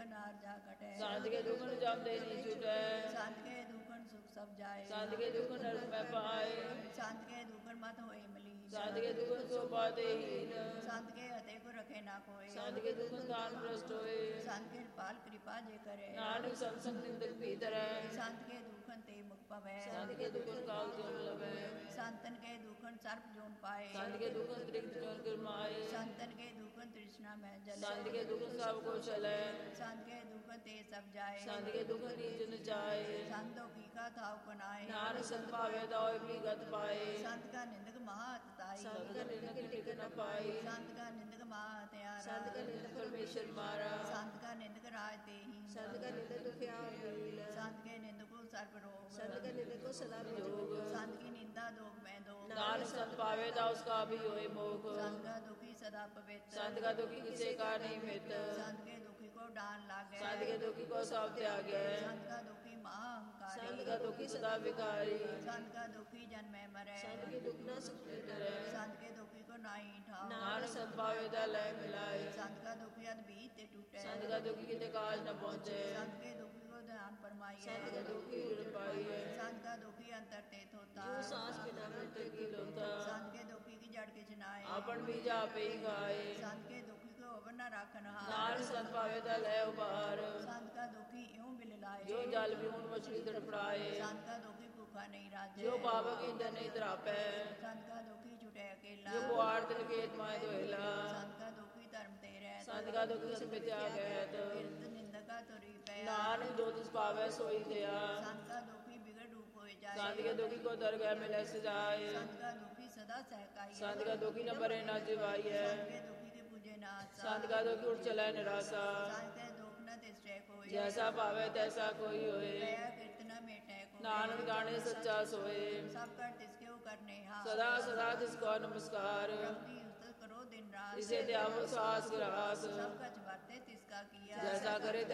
नार जा कटे संत के दुख न जाते नहीं छूटे संत के दुखन सुख सब जाए संत के दुख नरक में पाए संत के दुखन मत होए मली संत के दुख सो पाते हीन संत के हते को रखे ना कोई संत के दुख दान भ्रष्ट होए संत के पाल कृपा जे करे नानक संसंग निंदक भीतर संत के दुखन ते मुख पवै संत के दुख काल जोन लवे संतन के दुखन सर्प जोन पाए संत के दुख त्रिक्त जोन करमाए संतन के दुखन तृष्णा में जले संत के दुख सब को चले संत के दुखन ते सब जाए संत के दुख नीच न जाए संतों की का थाव बनाए नानक संत पावे दाओ भी गत पाए संत का निंदक महाताई संत का निंदक टिक न पाई संत का निंदक महात्यारा संत का निंदक परमेश्वर मारा संत का निंदक राज देही संत का निंदक दुखियार लील संत के निंदक को सर्प रोग संत का निंदक को सदा वियोग संत की निंदा दोग में दो नानक संत पावे दा उसका भी होए मोख संत का दुखी सदा पवित्र संत का दुखी किसे का नहीं मित संत के दुखी को डान लागे संत के दुखी को सब त्यागे संत का दुखी महाअहंकारी संत का दुखी सदा विकारी संत का दुखी जन्मे मरे संत के दुख न सुख डरे संत के दुखी को नाई ठाओ नानक संत पावे दा लय मिलाए संत का दुखी अद्भीत टूटे संत का दुखी किते काज न पहुँचे संत के दुखी को ध्यान फरमाइए संत का दुखी उड़ पाइए संत का दुखी अंतर तेत होता जो सांस बिना मृत्यु की लोता संत के दुखी की जड़ के चिनाए अपन बीजा पे ही खाए संत के दुखी को अवर न राखन हार नानक संत पावे दा लय उबार संत का दुखी यूं बिललाए जो जल बिहुन मछली तड़पड़ाए संत का दुखी भूखा नहीं राजे जो पावक इंद्र नहीं तरापे संत का दुखी छुटे अकेला जो कुआर तिलकेत माए दोहिला संत का दुखी धर्म तेरे संत का दुखी सब त्याग है कीर्त निंदका तुरी पे नानक जो तिस पावे सोई दया संत का दुखी बिगड़ रूप हो जाए संत के दुखी को दरगाह में ले सजाए संत का दुखी सदा सहकाई संत का दुखी न बरे न जिवाई है संत के दुखी के पूजे ना आशा संत का दुखी उठ चले निराशा संत के दुख न तिष्ठे कोई जैसा पावे तैसा कोई होए दया कीर्तना मेटे को नानक गाने सच्चा सोए सब कर तिसके वो करने हा सदा सदा तिसको नमस्कार प्रभु युक्त करो दिन रात इसे त्यावो सास ग्रास सब कछ वर्ते तिसका किया जैसा करे